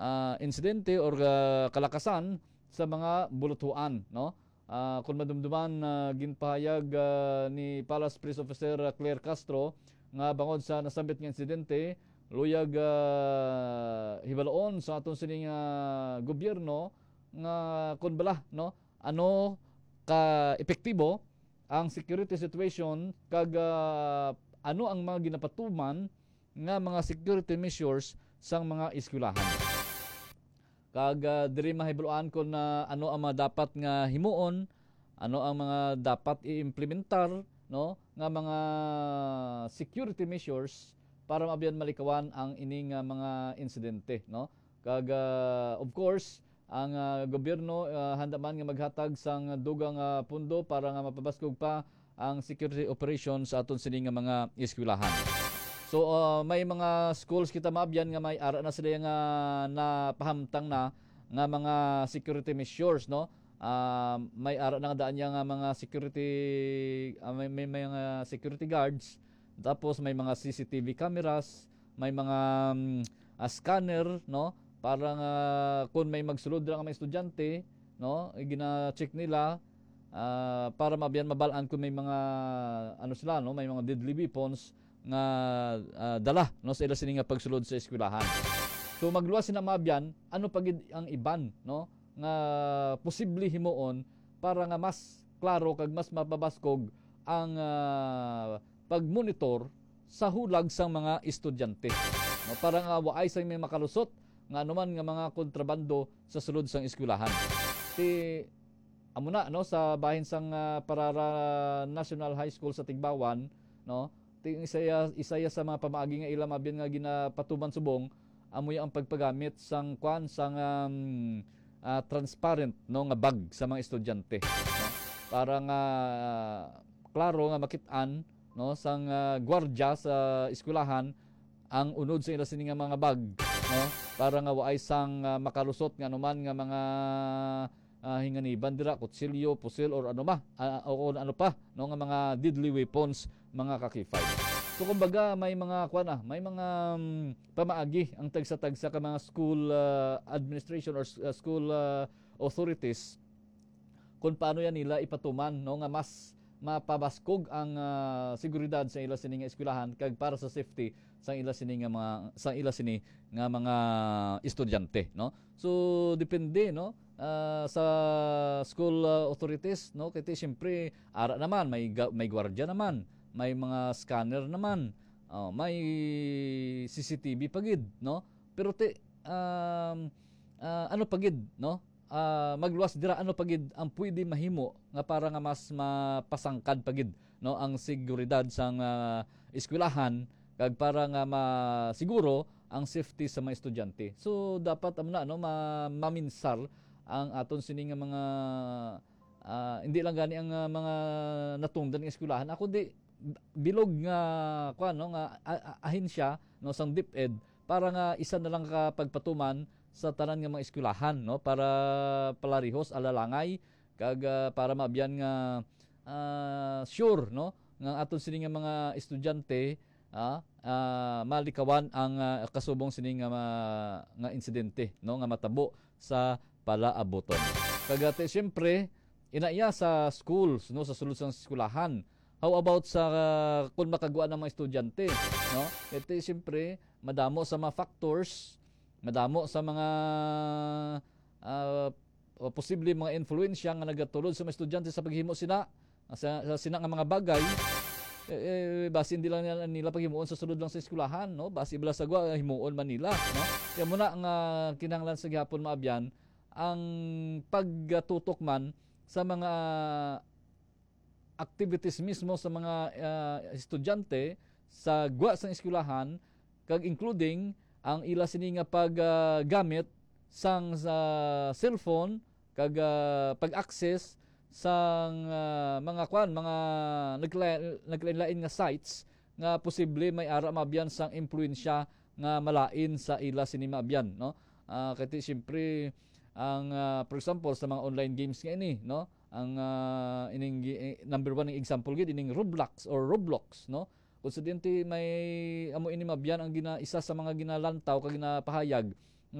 insidente or kalakasan sa mga bulutuan, no? Kung madumduman ginpahayag ni Palace Police Officer Claire Castro nga bangod sa nasambit nga insidente, luyag hibaloon sa aton sining gobyerno nga kun bala, no, ano ka epektibo ang security situation kag ano ang mga ginapatuman nga mga security measures sang mga eskwelahan. Kag diri mahibaloan ko na ano ang mga dapat nga himuon, ano ang mga dapat i-implementar, no, nga mga security measures para mabiyan malikawan ang ining mga insidente, no. Kag of course ang gobyerno handa man nga maghatag sang dugang pundo para nga mapabaskog pa ang security operations sa aton sining nga mga eskwelahan. So may mga schools kita maabyan nga may ara na sila nga napahamtang na nga mga security measures, no. May ara na nga daan nga mga security may mga security guards, tapos may mga CCTV cameras, may mga scanner, no, para nga kung may magsulod ra nga mga estudyante, no, gina-check nila para mabiyan mabalaan kung may mga ano sila, no, may mga deadly weapons nga dala, no, sa ila sini nga pagsulod sa eskwelahan. So magluwas sina mabyan ano pagid ang iban, no, nga posible himuon para nga mas klaro kag mas mapabaskog ang pagmonitor sa hulag sang mga estudyante, no, para nga waay sang may makalusot nga anuman nga mga kontrabando sa sulod sang eskwelahan. Amo na, no, sa bahin sang Parara National High School sa Tigbawan, no, isaya sa mga pamaagi nga ila mabyan nga ginapatuman subong amoy ang pagpagamit sang sang transparent, no, nga bag sa mga estudyante, no, para nga klaro nga makit-an, no, sang gwardiya sa eskwelahan ang unod sa ila sini nga mga bag, no, para nga waay sang makalusot nga anuman nga mga hingani bandera, kutsilyo, pusil or ano o ano pa, no, nga mga deadly weapons, mga kakifay. So kumbaga may mga may mga pamaagi ang tagsa-tagsa ka mga school administration or school authorities kung paano yan nila ipatuman, no, nga mas mapabaskog ang seguridad sa ila sini nga eskwelahan kag para sa safety sa ila sini nga mga estudyante, no. So depende, no, sa school authorities, no, kay siyempre ara naman may gwardiya naman, may mga scanner naman, may CCTV pagid, no, pero ano pagid, no, magluwas dira ano pagid ang pwede mahimo nga para nga mas mapasangkad pagid, no, ang seguridad sang eskwelahan kag para nga masiguro ang safety sa mga estudyante. So dapat amna, no, maminsar ang aton sini nga mga hindi lang gani ang mga natungdan nga eskwelahan ako di bilog nga no, nga ahensya, no, sang DepEd para nga isa na lang ka pagpatuman sa tanan nga mga eskwelahan, no, para palarihos alalangay kag para maabyan nga sure, no, nga aton sini nga mga estudyante malikawan ang kasubong sini nga insidente, no, nga matabo sa palaaboton. Kagate siyempre inaiya sa schools, no, sa sulod sang eskwelahan. How about sa kung makagawa ng mga estudyante, no? Ito siyempre madamo sa mga factors, madamo sa mga posible mga influensya nga nagatulod sa mga estudyante sa paghimo sina nga mga bagay. Basi hindi lang nila paghimuon sa sulod lang sa eskwelahan, no, basi ibala sagwa himuon man nila, no. Kaya muna ang kinahanglan sa gihapon maabyan ang pagtutok man sa mga activities mismo sa mga estudyante sa gwa sa eskwelahan kag including ang ila sini nga paggamit sang cellphone kag pag-access sang mga naglain nga sites nga posible may ara mabyan sang impluwensya nga malain sa ila sini mabyan, no. Kaya siyempre ang for example sa mga online games nga ini, no, ang ining number one ng example gid ining Roblox, no. Kung studente may amo ini mabyan ang isa sa mga ginalantaw kag ginapahayag